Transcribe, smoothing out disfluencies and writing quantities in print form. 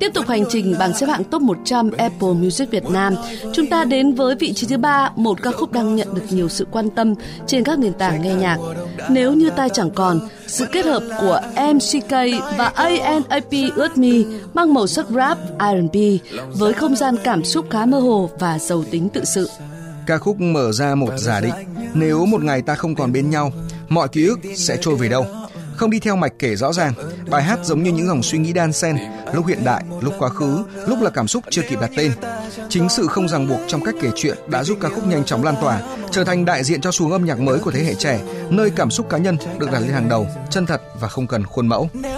Tiếp tục hành trình bảng xếp hạng top 100 Apple Music Việt Nam, chúng ta đến với vị trí thứ 3, một ca khúc đang nhận được nhiều sự quan tâm trên các nền tảng nghe nhạc. Nếu như ta chẳng còn, sự kết hợp của MCK và A&AP ướt mi mang màu sắc rap, R&B với không gian cảm xúc khá mơ hồ và giàu tính tự sự. Ca khúc mở ra một giả định, nếu một ngày ta không còn bên nhau, mọi ký ức sẽ trôi về đâu. Không đi theo mạch kể rõ ràng, bài hát giống như những dòng suy nghĩ đan xen, lúc hiện đại, lúc quá khứ, lúc là cảm xúc chưa kịp đặt tên. Chính sự không ràng buộc trong cách kể chuyện đã giúp ca khúc nhanh chóng lan tỏa, trở thành đại diện cho xu hướng âm nhạc mới của thế hệ trẻ, nơi cảm xúc cá nhân được đặt lên hàng đầu, chân thật và không cần khuôn mẫu.